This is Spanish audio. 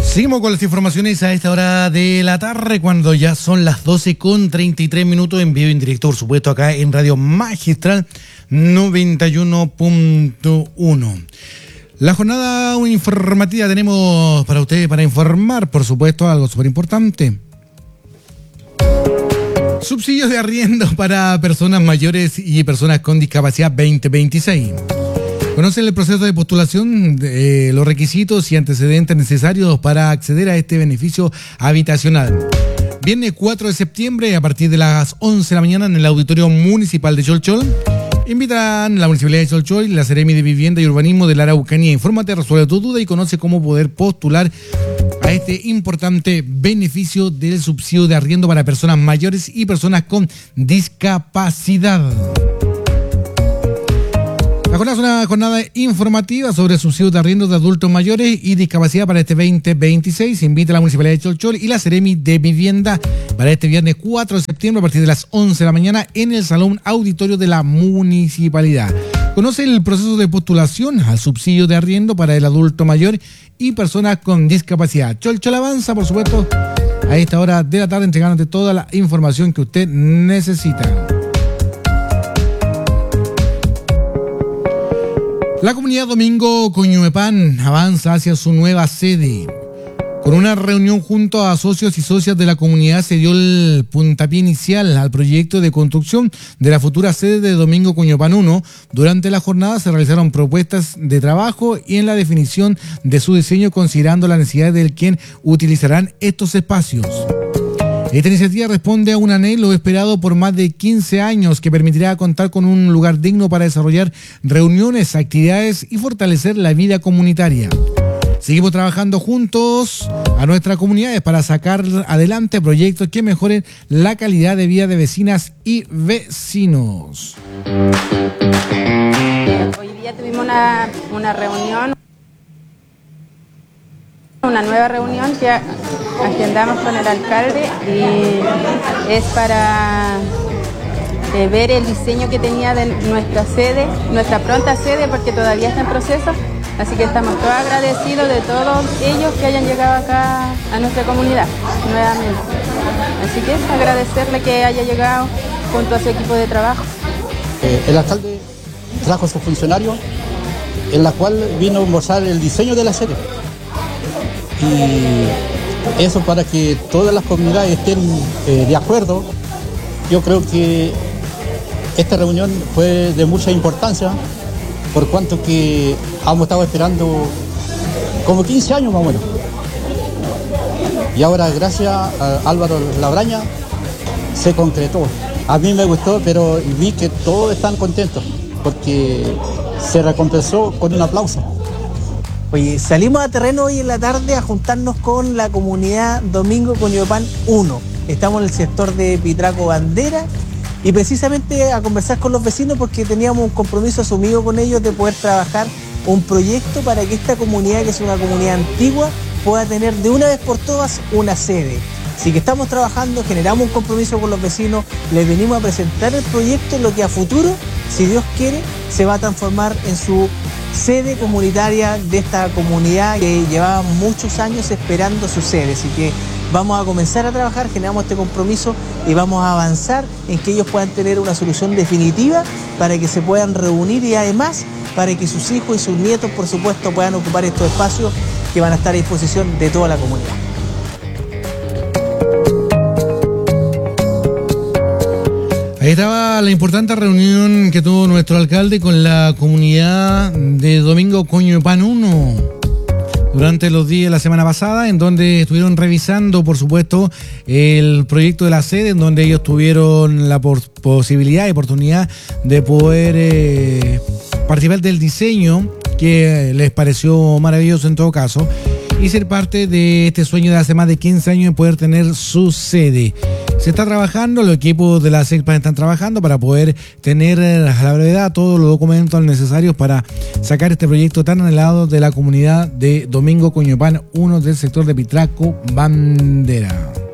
Seguimos con las informaciones a esta hora de la tarde, cuando ya son las 12:33 en vivo y en directo, por supuesto, acá en Radio Magistral 91.1. La jornada informativa tenemos para ustedes para informar, por supuesto, algo súper importante. Subsidios de arriendo para personas mayores y personas con discapacidad 2026. Conocen el proceso de postulación, los requisitos y antecedentes necesarios para acceder a este beneficio habitacional. Viernes 4 de septiembre, a partir de las 11 de la mañana, en el Auditorio Municipal de Cholchol. Invitan a la Municipalidad de Cholchol y la Seremi de Vivienda y Urbanismo de la Araucanía. Infórmate, resuelve tu duda y conoce cómo poder postular a este importante beneficio del subsidio de arriendo para personas mayores y personas con discapacidad. La jornada es una jornada informativa sobre subsidios de arriendo de adultos mayores y discapacidad para este 2026. Se invita a la Municipalidad de Cholchol y la Seremi de Vivienda para este viernes 4 de septiembre a partir de las 11 de la mañana en el Salón Auditorio de la Municipalidad. Conoce el proceso de postulación al subsidio de arriendo para el adulto mayor y personas con discapacidad. Cholchol avanza, por supuesto, a esta hora de la tarde entregándote toda la información que usted necesita. La comunidad Domingo Coñuepán avanza hacia su nueva sede. Con una reunión junto a socios y socias de la comunidad se dio el puntapié inicial al proyecto de construcción de la futura sede de Domingo Coñuepán 1. Durante la jornada se realizaron propuestas de trabajo y en la definición de su diseño, considerando la necesidad de quien utilizarán estos espacios. Esta iniciativa responde a un anhelo esperado por más de 15 años que permitirá contar con un lugar digno para desarrollar reuniones, actividades y fortalecer la vida comunitaria. Seguimos trabajando juntos a nuestras comunidades para sacar adelante proyectos que mejoren la calidad de vida de vecinas y vecinos. Hoy día tuvimos una reunión, una nueva reunión que agendamos con el alcalde y es para ver el diseño que tenía de nuestra sede, nuestra pronta sede, porque todavía está en proceso. Así que estamos todos agradecidos de todos ellos que hayan llegado acá a nuestra comunidad nuevamente. Así que agradecerle que haya llegado junto a su equipo de trabajo. El alcalde trajo a sus funcionarios, en la cual vino a mostrar el diseño de la sede. Y eso para que todas las comunidades estén de acuerdo. Yo creo que esta reunión fue de mucha importancia, por cuanto que hemos estado esperando como 15 años más o menos. Y ahora, gracias a Álvaro Labraña, se concretó. A mí me gustó, pero vi que todos están contentos, porque se recompensó con un aplauso. Oye, salimos a terreno hoy en la tarde a juntarnos con la comunidad Domingo Coñuepán 1. Estamos en el sector de Pitraco Bandera y precisamente a conversar con los vecinos porque teníamos un compromiso asumido con ellos de poder trabajar un proyecto para que esta comunidad, que es una comunidad antigua, pueda tener de una vez por todas una sede. Así que estamos trabajando, generamos un compromiso con los vecinos, les venimos a presentar el proyecto, lo que a futuro, si Dios quiere, se va a transformar en su sede comunitaria de esta comunidad que llevaba muchos años esperando su sede. Así que vamos a comenzar a trabajar, generamos este compromiso y vamos a avanzar en que ellos puedan tener una solución definitiva para que se puedan reunir y además para que sus hijos y sus nietos, por supuesto, puedan ocupar estos espacios que van a estar a disposición de toda la comunidad. Ahí estaba la importante reunión que tuvo nuestro alcalde con la comunidad de Domingo Coñuepán 1 durante los días de la semana pasada, en donde estuvieron revisando, por supuesto, el proyecto de la sede, en donde ellos tuvieron la posibilidad y oportunidad de poder participar del diseño, que les pareció maravilloso en todo caso, y ser parte de este sueño de hace más de 15 años de poder tener su sede. Se está trabajando, los equipos de la CECPA están trabajando para poder tener a la brevedad todos los documentos necesarios para sacar este proyecto tan anhelado de la comunidad de Domingo Coñuepán 1 del sector de Pitraco Bandera.